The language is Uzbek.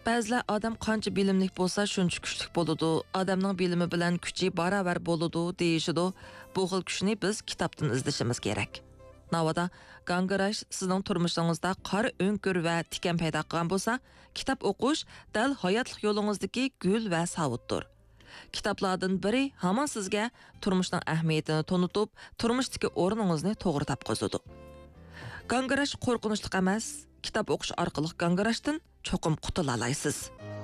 Ba'zilar odam qancha bilimlik bo'lsa, shuncha kuchli bo'ladi. Odamning bilimi bilan kuchi barobar bo'ladi deyishidi. Bu xil kuchni biz kitobdan izlashimiz kerak. Navada gangirash sizning turmushingizda qora o'nkir va tikan paydo qilgan bo'lsa, kitob o'qish dal hayotlik yo'lingizdagi gul va savutdir. Kitoblardan biri hamon sizga turmushning ahamiyatini tonutib, turmushdagi o'rningizni to'g'ri topqizadi. Gangirash qo'rqinchli emas. Kitob o'qish orqali gangirashdan cho'qim qutula olasiz.